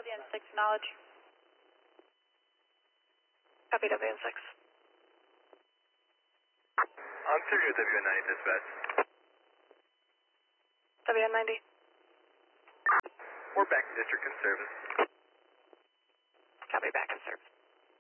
WN6 knowledge. Copy WN6. On Sirius WN90 dispatch. WN90. We're back to district in service.